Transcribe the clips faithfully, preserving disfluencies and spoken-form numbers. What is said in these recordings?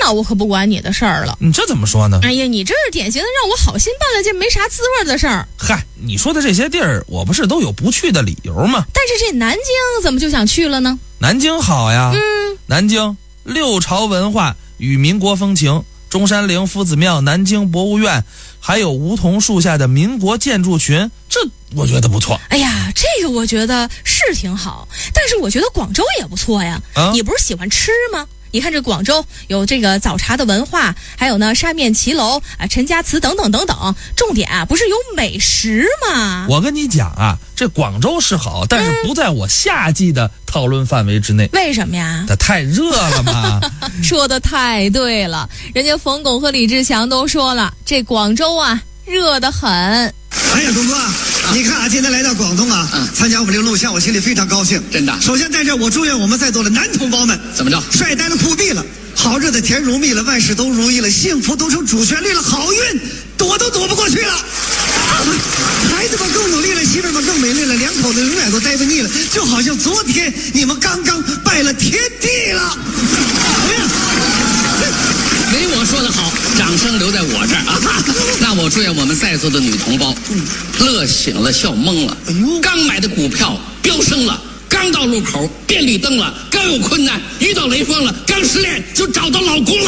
了，我可不管你的事儿了。 你这怎么说呢？ 哎呀，你这是典型的让我好心办了件没啥滋味的事儿。 嗨，你说的这些地儿，我不是都有不去的理由吗？ 但是这南京怎么就想去了呢？ 南京好呀， 嗯， 南京六朝文化与民国风情，中山陵夫子庙、南京博物院，还有梧桐树下的民国建筑群，这我觉得不错。 哎呀，这个我觉得是挺好，但是我觉得广州也不错呀。啊、你不是喜欢吃吗？你看这广州有这个早茶的文化，还有呢沙面骑楼啊、陈家祠等等等等，重点啊不是有美食吗？ 我跟你讲啊，这广州是好，但是不在我夏季的讨论范围之内。 为什么呀？ 它太热了嘛。 说的太对了，人家冯巩和李志强都说了，这广州啊热得很。 哎呀，东哥，你看啊，今天来到广东啊，嗯、参加我们这个录像，我心里非常高兴。 真的。 首先在这，我祝愿我们在座的男同胞们， 怎么着？ 帅呆了，酷毙了，好日子甜如蜜了，万事都如意了，幸福都成主旋律了，好运躲都躲不过去了。孩子们更努力了，媳妇们更美丽了，两口子永远都待不腻了，就好像昨天你们刚刚拜了天地了。哎呀！ 没我说的好，掌声留在我这儿啊！那我祝愿我们在座的女同胞，乐醒了，笑懵了。哎呦，刚买的股票飙升了，刚到路口变绿灯了，刚有困难遇到雷锋了，刚失恋就找到老公了。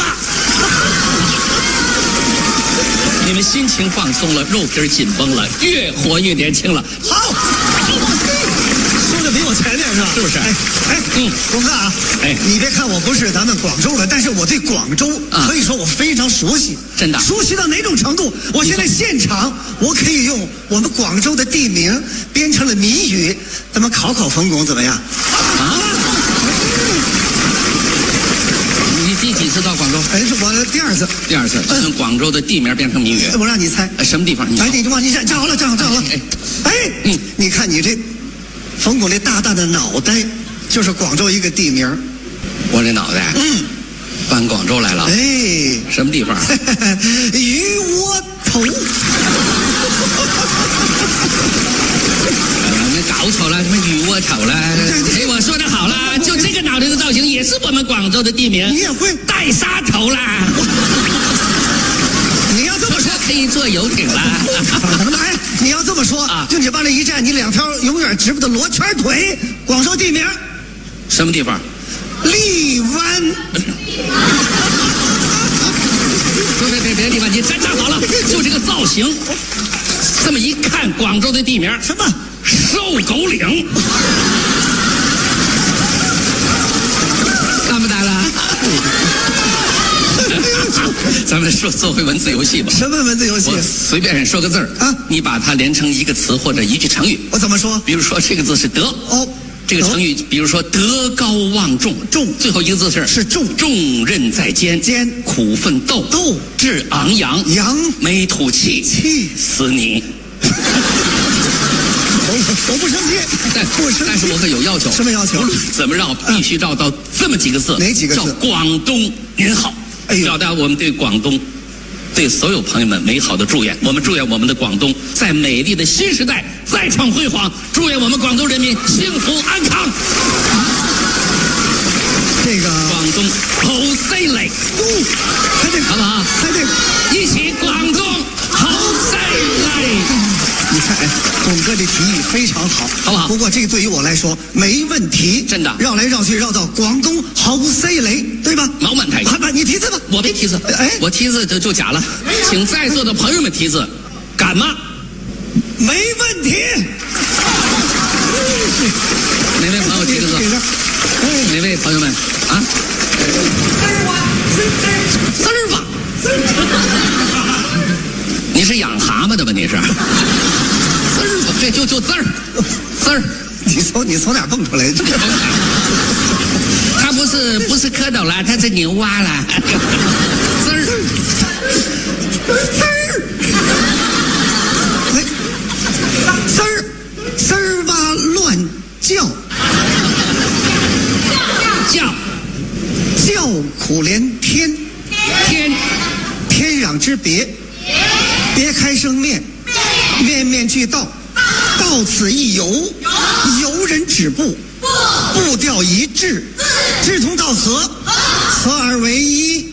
你们心情放松了，肉皮紧绷了，越活越年轻了。 好。说的比我前面是吧？ 是不是？ 哎哎，嗯，东哥啊，哎，你别看我不是咱们广州的，但是我对广州可以说我非常熟悉， 真的。 熟悉到哪种程度？我现在现场我可以用我们广州的地名编成了谜语，咱们考考冯巩怎么样？啊？ 你第几次到广州？ 哎，是我第二次。 第二次，从广州的地名变成谜语。 我让你猜， 什么地方？你哎，你就往你站站好了，站好站好了。哎，哎，嗯，你看你这。冯巩这大大的脑袋，就是广州一个地名。 我这脑袋，嗯，搬广州来了。 哎， 什么地方？ 鱼窝头。 你搞错了，什么鱼窝头了？哎，我说的好了，就这个脑袋的造型也是我们广州的地名。 你也会带沙头啦？ 你要这么说， 可以坐游艇啦。 哎，你要这么说啊，就你往那一站，你两条永远直不的罗圈腿，广州地名， 什么地方？ 荔湾。 别别别别地方，你站站好了，就这个造型，这么一看，广州的地名什么？ 瘦狗岭。看不打了？咱们说做回文字游戏吧。 什么文字游戏？ 我随便说个字儿啊，你把它连成一个词或者一句成语。 我怎么说？ 比如说这个字是德哦，这个成语比如说德高望重， 重最后一个字是是重， 重任在肩， 肩苦奋斗， 斗志昂扬， 扬没吐气， 气死你。 我不生气， 但不生气， 但是我可有要求。 什么要求？ 怎么绕必须绕到这么几个字？ 哪几个字？ 叫广东您好，哎，表达我们对广东、对所有朋友们美好的祝愿。我们祝愿我们的广东在美丽的新时代再创辉煌，祝愿我们广东人民幸福安康。 这个广东好犀利， 还得好不好？ 还得一起广东好犀利。 你看，哎，董哥这提议非常好， 好不好？ 不过这个对于我来说没问题， 真的。 绕来绕去绕到广东好犀利，对吧？ 毛满太。 好吧，你提字吧。 我没提字， 哎， 我提字就就假了，请在座的朋友们提字，敢吗？ 没问题。 哪位朋友提个字？哪位朋友们啊？滋儿吧，滋儿吧。你是养蛤蟆的吧？你是？滋儿吧，对，就就滋儿，滋儿。 你从你从哪蹦出来的？ 他不是不是蝌蚪了，他是牛蛙了。滋儿， 滋儿，哎，滋儿，滋儿哇乱叫， 叫， 叫苦连天， 天， 天壤之别，别开生面，面面俱到，到此一游，游人止步，步调一致，志同道合，合二为一。